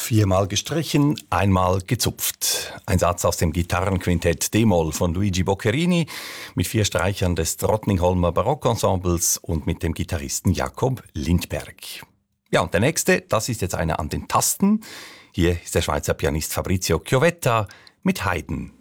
Viermal gestrichen, einmal gezupft. Ein Satz aus dem Gitarrenquintett D-Moll von Luigi Boccherini mit 4 Streichern des Drottningholmer Barockensembles und mit dem Gitarristen Jakob Lindberg. Ja, und der nächste, das ist jetzt einer an den Tasten. Hier ist der Schweizer Pianist Fabrizio Chiovetta mit Haydn.